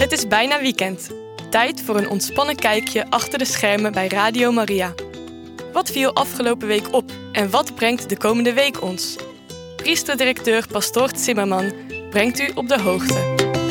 Het is bijna weekend. Tijd voor een ontspannen kijkje achter de schermen bij Radio Maria. Wat viel afgelopen week op en wat brengt de komende week ons? Priesterdirecteur Pastoor Zimmerman brengt u op de hoogte.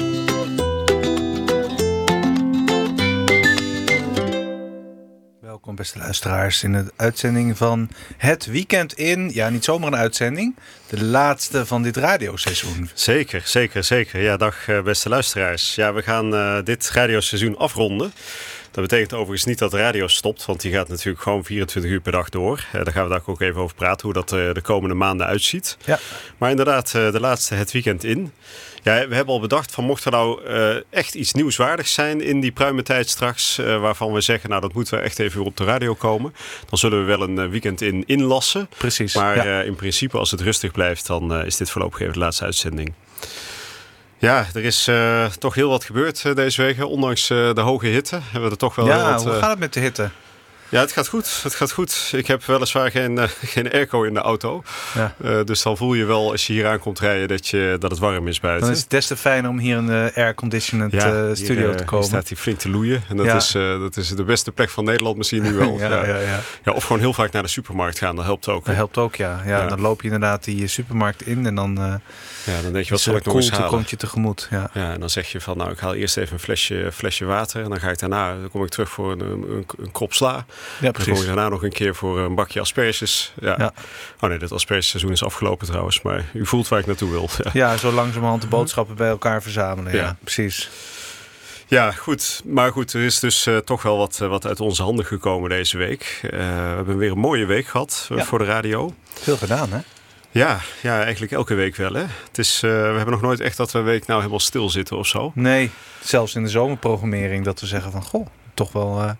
Welkom beste luisteraars in de uitzending van Het Weekend in. Ja, niet zomaar een uitzending. De laatste van dit radioseizoen. Zeker. Ja, dag beste luisteraars. Ja, we gaan dit radioseizoen afronden. Dat betekent overigens niet dat de radio stopt, want die gaat natuurlijk gewoon 24 uur per dag door. Daar gaan we daar ook even over praten, hoe dat de komende maanden uitziet. Ja. Maar inderdaad, de laatste Het Weekend in. Ja, we hebben al bedacht van mocht er nou echt iets nieuwswaardigs zijn in die pruimentijd straks, waarvan we zeggen, nou dat moeten we echt even weer op de radio komen. Dan zullen we wel een weekend in inlassen. Precies. Maar in principe, als het rustig blijft, dan is dit voorlopig even de laatste uitzending. Ja, er is toch heel wat gebeurd deze week. Ondanks de hoge hitte hebben we er toch wel heel wat... hoe gaat het met de hitte? Ja, het gaat goed. Ik heb weliswaar geen airco in de auto. Ja. Dus dan voel je wel als je hier aankomt rijden dat het warm is buiten. Dan is het des te fijn om hier in de air-conditioned studio te komen. Staat hier flink te loeien. En dat is de beste plek van Nederland misschien nu wel. Ja, of gewoon heel vaak naar de supermarkt gaan. Dat helpt ook. Dat helpt ook, ja. Dan loop je inderdaad die supermarkt in en dan... dan denk je, wat zal ik nog eens halen? Komt je tegemoet. Ja, en dan zeg je van, nou, ik haal eerst even een flesje water. En dan ga ik daarna, kom ik terug voor een krop sla. Ja, precies. Dan kom ik daarna nog een keer voor een bakje asperges. Ja. Oh nee, dat aspergeseizoen is afgelopen trouwens. Maar u voelt waar ik naartoe wil. Ja, zo langzamerhand de boodschappen bij elkaar verzamelen. Ja, precies. Ja, goed. Maar goed, er is dus toch wel wat uit onze handen gekomen deze week. We hebben weer een mooie week gehad voor de radio. Veel gedaan, hè? Ja, eigenlijk elke week wel. Hè? Het is, we hebben nog nooit echt dat we een week nou helemaal stil zitten of zo. Nee, zelfs in de zomerprogrammering dat we zeggen van, goh, toch wel...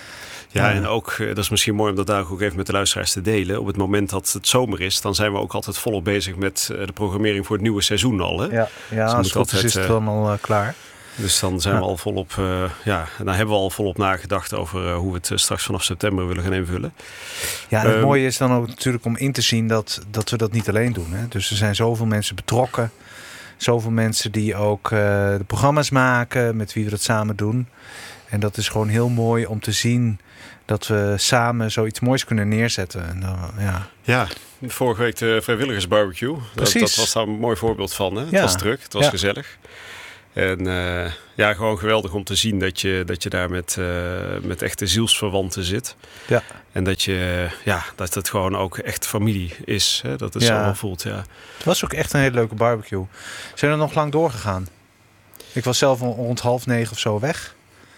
en ook, dat is misschien mooi om dat daar ook even met de luisteraars te delen. Op het moment dat het zomer is, dan zijn we ook altijd volop bezig met de programmering voor het nieuwe seizoen al. Hè? Ja, als het is het dan al klaar. Dus dan zijn we al volop, dan hebben we al volop nagedacht over hoe we het straks vanaf september willen gaan invullen. Ja, en het mooie is dan ook natuurlijk om in te zien dat we dat niet alleen doen. Hè? Dus er zijn zoveel mensen betrokken. Zoveel mensen die ook de programma's maken, met wie we dat samen doen. En dat is gewoon heel mooi om te zien dat we samen zoiets moois kunnen neerzetten. En vorige week de vrijwilligersbarbecue. Dat was daar een mooi voorbeeld van. Hè? Het was druk, het was gezellig. En gewoon geweldig om te zien dat je daar met echte zielsverwanten zit. Ja. En dat het gewoon ook echt familie is. Hè? Dat het zo wel voelt, ja. Het was ook echt een hele leuke barbecue. Zijn er nog lang doorgegaan? Ik was zelf rond 8:30 of zo weg.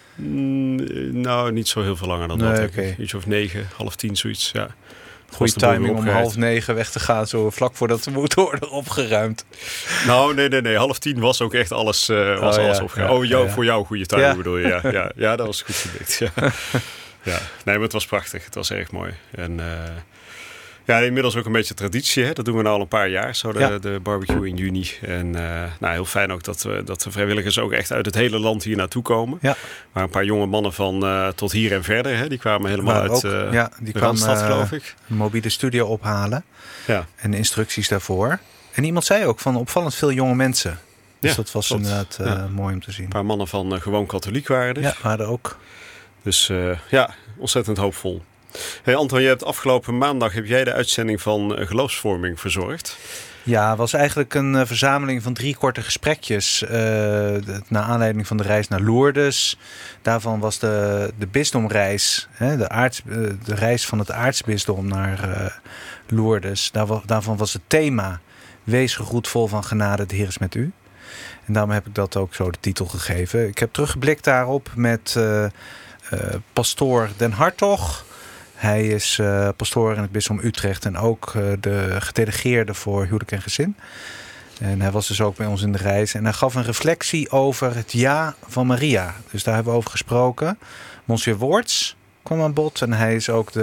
Nou, niet zo heel veel langer dan dat. Okay. Iets of 9, 8:30, zoiets, ja. Goede timing om 8:30 weg te gaan, zo vlak voordat de motor worden opgeruimd. Nou, nee. 9:30 was ook echt alles opgeruimd. Voor jou goede timing bedoel je. Ja, dat was goed gelukt. Ja. Nee, maar het was prachtig. Het was erg mooi. En inmiddels ook een beetje traditie. Hè? Dat doen we nou al een paar jaar. Zo de barbecue in juni. En heel fijn ook dat de vrijwilligers ook echt uit het hele land hier naartoe komen. Ja. Maar een paar jonge mannen van tot hier en verder. Hè? Die kwamen helemaal uit de Randstad, geloof ik. Een mobiele studio ophalen. Ja. En instructies daarvoor. En iemand zei ook van opvallend veel jonge mensen. Dus dat was inderdaad mooi om te zien. Een paar mannen van gewoon katholiek waren er. Ja, waren er ook. Dus ontzettend hoopvol. Hey Anton, afgelopen maandag heb jij de uitzending van Geloofsvorming verzorgd. Ja, het was eigenlijk een verzameling van 3 korte gesprekjes. Naar aanleiding van de reis naar Lourdes. Daarvan was de bisdomreis, de reis van het aartsbisdom naar Lourdes. Daarvan was het thema: Wees gegroet vol van genade, de Heer is met u. En daarom heb ik dat ook zo de titel gegeven. Ik heb teruggeblikt daarop met pastoor Den Hartog. Hij is pastoor in het bisdom Utrecht en ook de gedelegeerde voor huwelijk en gezin. En hij was dus ook bij ons in de reis. En hij gaf een reflectie over het ja van Maria. Dus daar hebben we over gesproken. Monsieur Woorts kwam aan bod. En hij is ook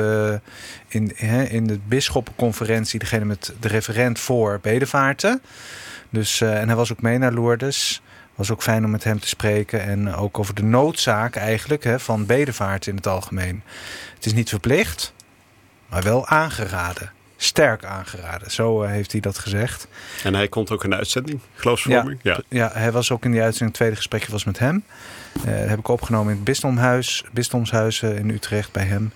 in de bisschoppenconferentie degene met de referent voor bedevaarten. Dus, en hij was ook mee naar Lourdes. Was ook fijn om met hem te spreken. En ook over de noodzaak eigenlijk van bedevaart in het algemeen. Het is niet verplicht, maar wel aangeraden. sterk aangeraden. Zo heeft hij dat gezegd. En hij komt ook in de uitzending, geloofsvorming? Ja, hij was ook in die uitzending. Het tweede gesprekje was met hem. Dat heb ik opgenomen in het bisdomshuis in Utrecht bij hem.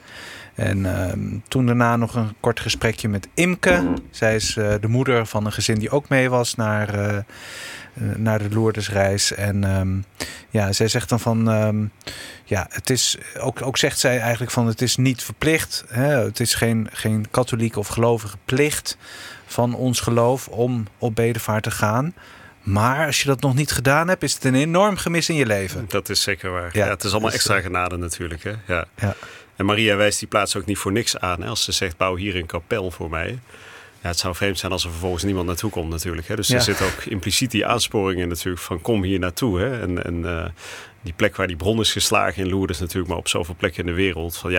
En toen daarna nog een kort gesprekje met Imke. Zij is de moeder van een gezin die ook mee was naar de Lourdesreis. En zij zegt dan van... het is ook zegt zij eigenlijk van... het is niet verplicht. Hè? Het is geen katholieke of gelovige plicht van ons geloof om op bedevaart te gaan. Maar als je dat nog niet gedaan hebt, is het een enorm gemis in je leven. Dat is zeker waar. Ja, het is allemaal extra genade natuurlijk. Hè? Ja. En Maria wijst die plaats ook niet voor niks aan. Hè? Als ze zegt, bouw hier een kapel voor mij. Ja, het zou vreemd zijn als er vervolgens niemand naartoe komt natuurlijk. Hè? Dus er zit ook impliciet die aansporing in natuurlijk van kom hier naartoe. Hè? En die plek waar die bron is geslagen in Lourdes natuurlijk, maar op zoveel plekken in de wereld. Van,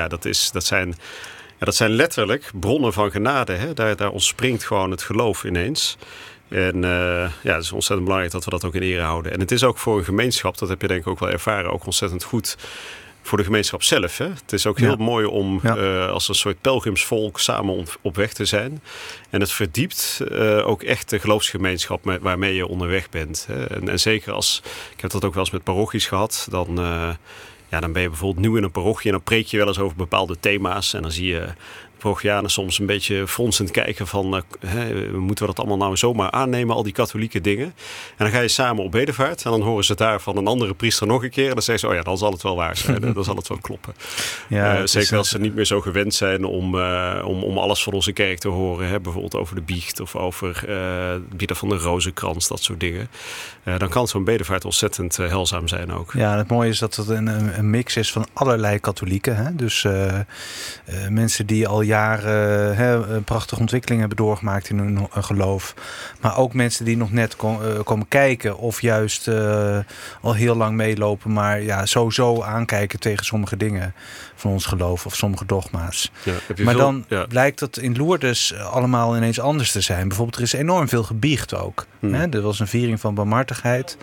dat zijn letterlijk bronnen van genade. Hè? Daar ontspringt gewoon het geloof ineens. En het is ontzettend belangrijk dat we dat ook in ere houden. En het is ook voor een gemeenschap, dat heb je denk ik ook wel ervaren, ook ontzettend goed voor de gemeenschap zelf. Hè? Het is ook heel mooi om als een soort pelgrimsvolk samen op weg te zijn. En het verdiept ook echt de geloofsgemeenschap waarmee je onderweg bent. Hè? En zeker ik heb dat ook wel eens met parochies gehad, dan ben je bijvoorbeeld nieuw in een parochie en dan preek je wel eens over bepaalde thema's. En dan zie je parochianen soms een beetje fronsend kijken van... moeten we dat allemaal nou zomaar aannemen, al die katholieke dingen? En dan ga je samen op bedevaart en dan horen ze daar van een andere priester nog een keer. En dan zeggen ze, dan zal het wel waar zijn. Dan zal het wel kloppen. Ja, zeker als ze niet meer zo gewend zijn om alles van onze kerk te horen. Hè? Bijvoorbeeld over de biecht of over het bieden van de rozenkrans, dat soort dingen. Dan kan zo'n bedevaart ontzettend heilzaam zijn ook. Ja, het mooie is dat het een mix is van allerlei katholieken. Hè? Dus mensen die al jaren een prachtige ontwikkeling hebben doorgemaakt in hun geloof. Maar ook mensen die nog net komen kijken of juist al heel lang meelopen, maar sowieso aankijken tegen sommige dingen van ons geloof of sommige dogma's. Ja, maar dan blijkt dat in Lourdes allemaal ineens anders te zijn. Bijvoorbeeld er is enorm veel gebiecht ook. Hè? Er was een viering van barmhartigheid.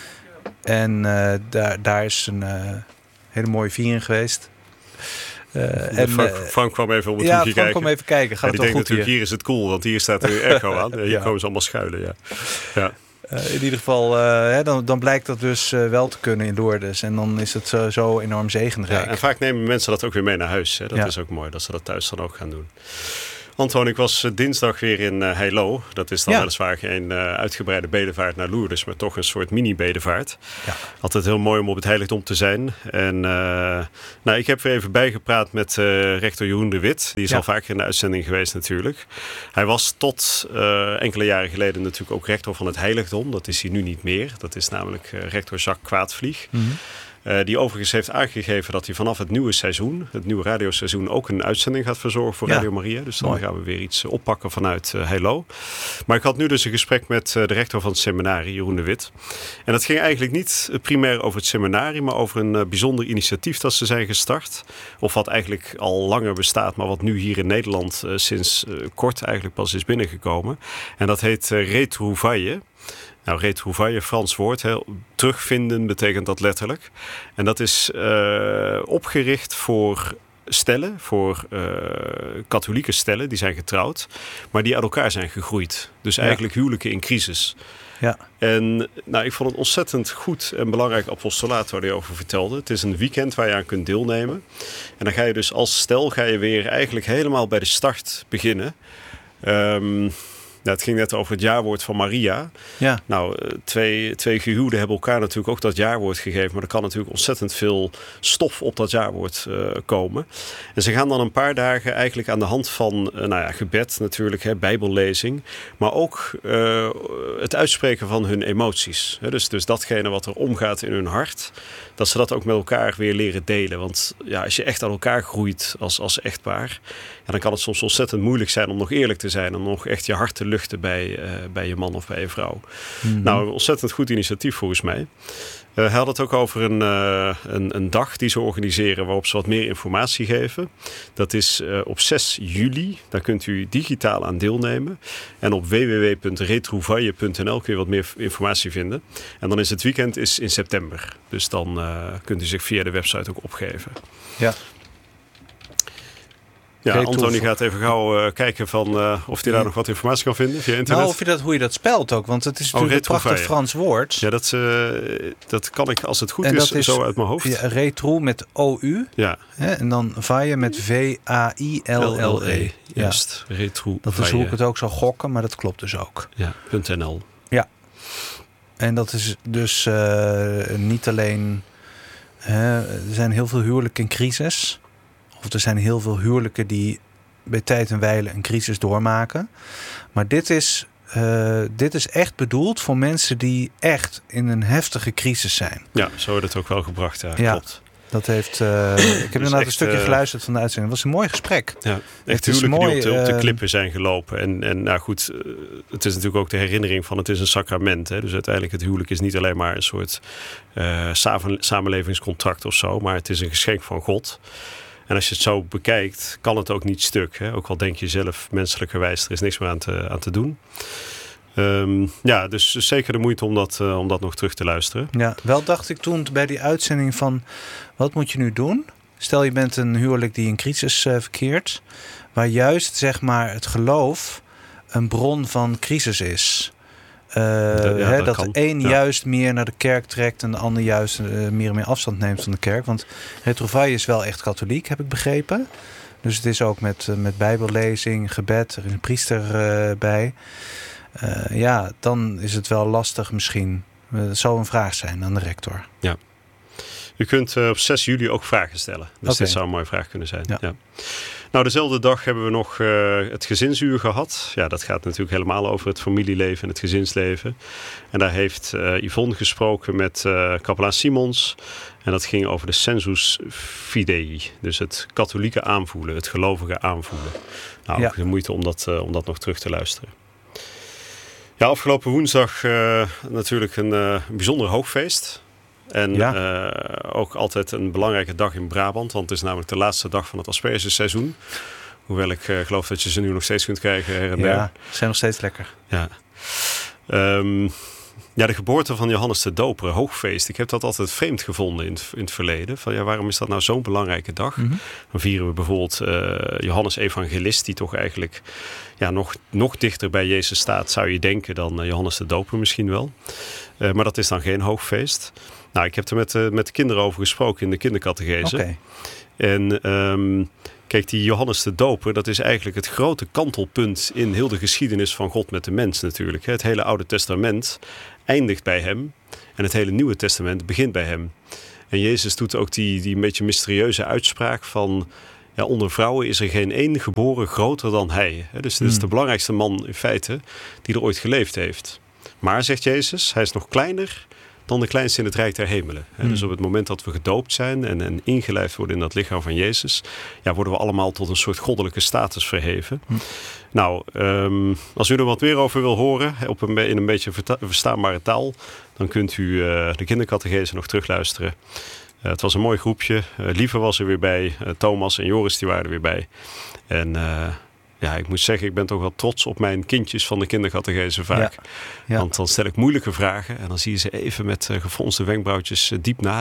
En daar is een hele mooie viering geweest. Frank kwam even om het hoekje kijken. Frank kwam even kijken. Gaat het wel goed natuurlijk, hier is het cool, want hier staat er echo aan. Hier komen ze allemaal schuilen. Ja. In ieder geval, dan blijkt dat dus wel te kunnen in Lourdes. En dan is het zo enorm zegenrijk. Ja, en vaak nemen mensen dat ook weer mee naar huis. Hè? Dat is ook mooi, dat ze dat thuis dan ook gaan doen. Anton, ik was dinsdag weer in Heilo. Dat is dan weliswaar geen uitgebreide bedevaart naar Lourdes, maar toch een soort mini-bedevaart. Ja. Altijd heel mooi om op het heiligdom te zijn. En ik heb weer even bijgepraat met rector Jeroen de Wit. Die is al vaker in de uitzending geweest natuurlijk. Hij was tot enkele jaren geleden natuurlijk ook rector van het heiligdom. Dat is hij nu niet meer. Dat is namelijk rector Jacques Kwaadvlieg. Mm-hmm. Die overigens heeft aangegeven dat hij vanaf het nieuwe seizoen, het nieuwe radioseizoen, ook een uitzending gaat verzorgen voor Radio Maria. Dus dan gaan we weer iets oppakken vanuit Heilo. Maar ik had nu dus een gesprek met de rector van het seminarie, Jeroen de Wit. En dat ging eigenlijk niet primair over het seminarie, maar over een bijzonder initiatief dat ze zijn gestart. Of wat eigenlijk al langer bestaat, maar wat nu hier in Nederland sinds kort eigenlijk pas is binnengekomen. En dat heet Retrouvaille. Nou, retrouvaille, Frans woord. Terugvinden betekent dat letterlijk. En dat is opgericht voor stellen, voor katholieke stellen die zijn getrouwd, maar die uit elkaar zijn gegroeid. Dus eigenlijk huwelijken in crisis. Ja. En ik vond het ontzettend goed en belangrijk apostolaat waar hij over vertelde. Het is een weekend waar je aan kunt deelnemen. En dan ga je dus als stel weer eigenlijk helemaal bij de start beginnen. Het ging net over het jaarwoord van Maria. Ja. Twee gehuwden hebben elkaar natuurlijk ook dat jaarwoord gegeven. Maar er kan natuurlijk ontzettend veel stof op dat jaarwoord komen. En ze gaan dan een paar dagen eigenlijk aan de hand van gebed natuurlijk, bijbellezing. Maar ook het uitspreken van hun emoties. Dus datgene wat er omgaat in hun hart. Dat ze dat ook met elkaar weer leren delen. Want als je echt aan elkaar groeit als echtpaar, dan kan het soms ontzettend moeilijk zijn om nog eerlijk te zijn. Om nog echt je hart te luchten bij je man of bij je vrouw. Mm-hmm. Een ontzettend goed initiatief volgens mij. Hij had het ook over een dag die ze organiseren waarop ze wat meer informatie geven. Dat is op 6 juli. Daar kunt u digitaal aan deelnemen. En op www.retrouvaille.nl kun je wat meer informatie vinden. En dan is het weekend in september. Dus dan kunt u zich via de website ook opgeven. Ja. Ja, Antoni gaat even gauw kijken van of hij daar nog wat informatie kan vinden via internet. Nou, hoe je dat spelt ook. Want het is natuurlijk een prachtig Frans woord. Ja, dat kan ik als het goed is zo uit mijn hoofd. Ja, retrou met O-U. Ja. En dan vaille met V-A-I-L-L-E. Juist, retrou. Dat is hoe ik het ook zou gokken, maar dat klopt dus ook. Ja, .nl. Ja. En dat is dus niet alleen... er zijn heel veel huwelijken in crisis. Of er zijn heel veel huwelijken die bij tijd en wijle een crisis doormaken. Maar dit is echt bedoeld voor mensen die echt in een heftige crisis zijn. Ja, zo wordt het ook wel gebracht. Ja, klopt. Dat heeft, ik heb inderdaad een stukje geluisterd van de uitzending. Het was een mooi gesprek. Ja, echt huwelijken die op de klippen zijn gelopen. En nou goed, het is natuurlijk ook de herinnering van het is een sacrament. Hè? Dus uiteindelijk het huwelijk is niet alleen maar een soort samenlevingscontract of zo. Maar het is een geschenk van God. En als je het zo bekijkt, kan het ook niet stuk. Hè? Ook al denk je zelf menselijkerwijs, er is niks meer aan te doen. Dus zeker de moeite om dat nog terug te luisteren. Ja, wel dacht ik toen bij die uitzending van... wat moet je nu doen? Stel je bent een huwelijk die in crisis verkeert... waar juist zeg maar het geloof een bron van crisis is. Dat de een juist meer naar de kerk trekt... en de ander juist meer en meer afstand neemt van de kerk. Want Retrouvaille is wel echt katholiek, heb ik begrepen. Dus het is ook met bijbellezing, gebed, er is een priester bij... dan is het wel lastig misschien. Het zou een vraag zijn aan de rector. Ja. U kunt op 6 juli ook vragen stellen. Dus dit zou een mooie vraag kunnen zijn. Ja. Nou, dezelfde dag hebben we nog het gezinsuur gehad. Ja, dat gaat natuurlijk helemaal over het familieleven en het gezinsleven. En daar heeft Yvonne gesproken met kapelaan Simons. En dat ging over de sensus fidei. Dus het katholieke aanvoelen, het gelovige aanvoelen. Nou, ook de moeite om dat nog terug te luisteren. Ja, afgelopen woensdag natuurlijk een bijzonder hoogfeest. En ook altijd een belangrijke dag in Brabant. Want het is namelijk de laatste dag van het aspergeseizoen. Hoewel ik geloof dat je ze nu nog steeds kunt krijgen her en der. Ja, ze zijn nog steeds lekker. Ja. De geboorte van Johannes de Doper, hoogfeest. Ik heb dat altijd vreemd gevonden in het verleden. Van, waarom is dat nou zo'n belangrijke dag? Mm-hmm. Dan vieren we bijvoorbeeld Johannes Evangelist... die toch eigenlijk nog dichter bij Jezus staat... zou je denken dan Johannes de Doper misschien wel. Maar dat is dan geen hoogfeest. Nou, ik heb er met de kinderen over gesproken in de kindercatechese. Okay. En... Kijk, die Johannes de Doper, dat is eigenlijk het grote kantelpunt in heel de geschiedenis van God met de mens natuurlijk. Het hele Oude Testament eindigt bij hem en het hele Nieuwe Testament begint bij hem. En Jezus doet ook die een beetje mysterieuze uitspraak van... Ja, onder vrouwen is er geen één geboren groter dan hij. Dus dit is de belangrijkste man in feite die er ooit geleefd heeft. Maar, zegt Jezus, hij is nog kleiner... dan de kleinste in het Rijk der Hemelen. Dus op het moment dat we gedoopt zijn en ingelijfd worden in dat lichaam van Jezus... worden we allemaal tot een soort goddelijke status verheven. Nou, als u er wat meer over wil horen, in een beetje verstaanbare taal... dan kunt u de kindercatechese nog terugluisteren. Het was een mooi groepje. Lieve was er weer bij. Thomas en Joris die waren er weer bij. En... ik moet zeggen, ik ben toch wel trots op mijn kindjes van de kindercatechese vaak. Ja. Want dan stel ik moeilijke vragen en dan zie je ze even met gefronste wenkbrauwtjes diep nadenken.